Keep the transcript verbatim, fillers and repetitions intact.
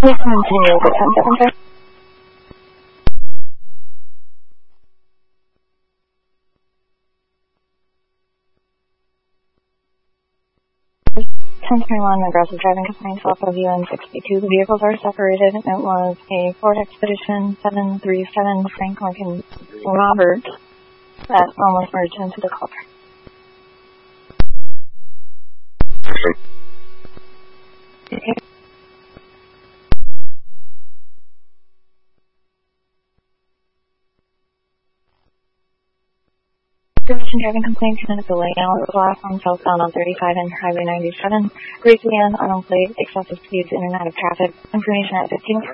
Please continue with ten seven, sir. ten twenty-one, aggressive driving complaints off of U N sixty-two. The vehicles are separated. It was a Ford Expedition seven three seven Frank Lincoln Robert that almost merged into the car. Okay. Position driving complaint, two minutes delay. Now it was last on southbound on thirty-five and Highway ninety-seven. Great again, unknown plate, excessive speeds in and out of traffic. Information at fifteen